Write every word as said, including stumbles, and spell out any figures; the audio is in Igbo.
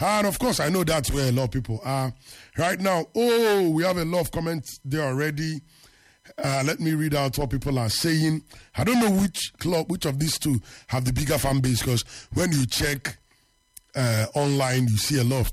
And of course, I know that's where a lot of people are right now. Oh, we have a lot of comments there already. Uh, let me read out what people are saying. I don't know which club, which of these two have the bigger fan base, because when you check uh, online, you see a lot of